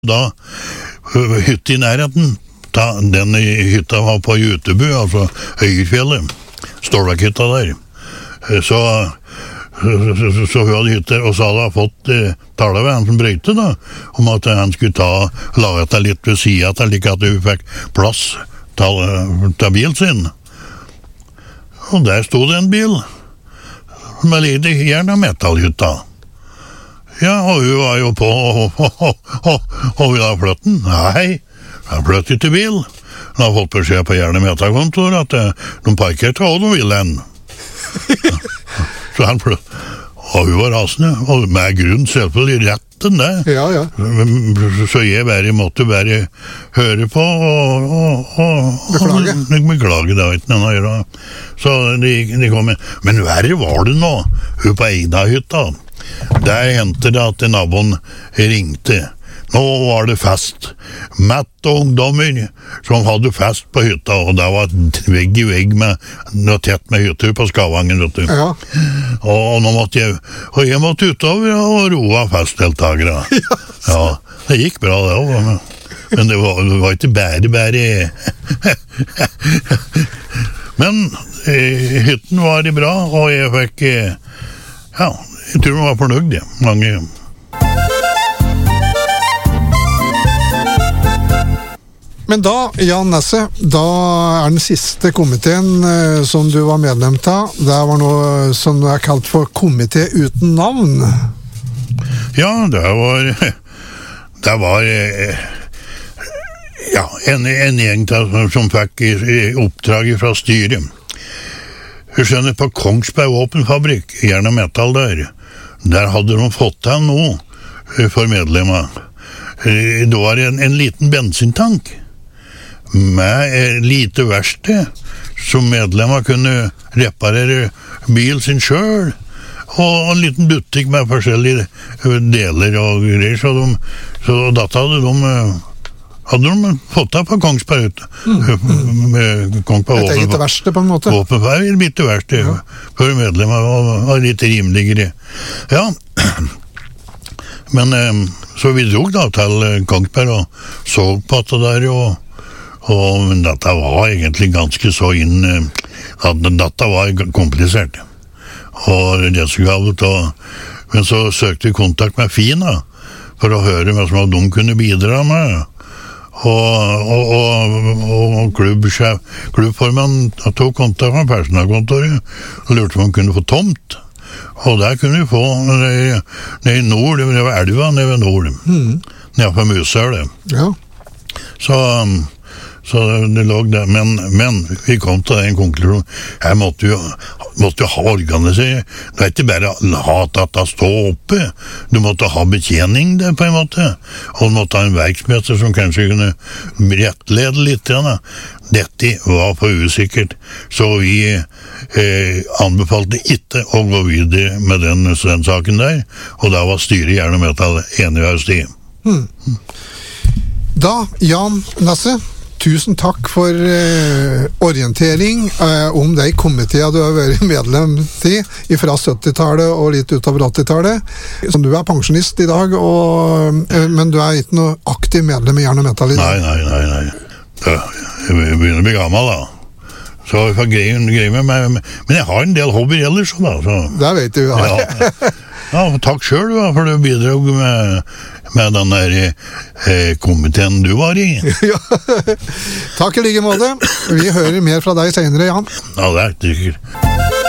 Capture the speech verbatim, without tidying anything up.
Da hytte i nærheten, da, den hytta var på Jutebu, altså Øyerfjellet, Stålakhytta der. Så, så, så, så hun hadde hytter, og så hadde hun fått eh, tale ved han som brøyte da, om at han skulle ta, lage det litt ved siden til, like at hun fikk plass til, til bilen sin. Og der stod det en bil, med litt gjerne metallhytta. Ja, og hun var jo på, og, og, og, og, og ville ha flytt den. Nei, han flytt ikke bil. Han har fått beskjed på Gjerne Metakontor at de parkerte, og de ville den. Så han flytt. Og hun var rasende, og med grunn selvfølgelig retten det. Ja, ja. Så jeg bare måtte bare høre på, og... og, og beklage. Og, beklage, det var ikke noe å gjøre. Så de, de kom inn. Men verre var det nå, hun på Eida-hytta. Der hendte det at naboen ringte. Nå var det fest. Mett og ungdommer som hadde fest på hytta, og det var vegg i vegg med noe tett med hytter på Skavangen, vet du. Ja. Og nå måtte jeg, og jeg måtte utover og roa festdeltagere. Ja, det gikk bra det også, men det var, det var ikke bare, bare. Men eh, hytten var det bra, og jeg fikk, eh, ja, jeg tror de var fornøyd, ja. Mange. Men da, Jan Nesse, da er den siste komiteen eh, som du var medlem av, det var noe som er kalt for komité uten navn. Ja, det var, det var eh, ja, en, en gjeng som fikk i, i oppdrag fra styret. Jeg skjønner, på Kongsberg Våpenfabrikk, Gjerne Metall der, der hadde de fått til noe for medlemmer. Det var en, en liten bensintank med lite verksted som medlemmer kunne reparere bil sin selv, og en liten butikk med forskjellige deler og greier, så, de, så dette hadde de hadde de fått av på Kongsberg ute. Mm. Med Kongsberg et eget verksted på en måte. Våpenberg, et bitte verksted, ja. For medlemmer var, var litt rimeligere. Ja, men um, så vi drog da til Kongsberg og så på det der, og, og men dette var egentlig ganske så inn, at dette var komplisert. Og resultatet, og men så søkte vi kontakt med Fina for å høre hva som de kunne bidra med. Og, og, og, og klubbsjef, klubbformann tok kontakt med personalkontoret og lurte om han kunne få tomt. Og der kunne vi få nede i nord, det var elva nede ved nord, mm. nede på Musølet. Ja. Så, så det lå der, men, men vi kom til den konklusjonen, her måtte vi måtte ha organisert, det er ikke bare ha dette stå oppe, du måtte ha betjening der på en måte, og du måtte ha en verksmester som kanskje kunne rettlede litt. Ja, dette var for usikkert, så vi eh, anbefalte ikke å gå videre med den, den saken der, og da var styret Gjerne Metall enig av sti. Hmm. Da, Jan Nesse, tusen takk for eh, orientering eh, om de komiteer du har vært medlem til fra syttitallet og litt utover åttitallet. Så du er pensjonist i dag, og, eh, men du er ikke noe aktiv medlem i Gjerne Metall i dag? Nei, nei, nei, nei. Ja, jeg begynner å bli gammel da. Så jeg får greie, greie med meg, men jeg har en del hobbyer ellers da. Så. Det vet du, ja. Ja. Ja, takk selv da, for du bidrog med, med den der eh, komiteen du var i. Ja, takk i like måte. Vi hører mer fra deg senere, Jan. Ja, det er sikkert.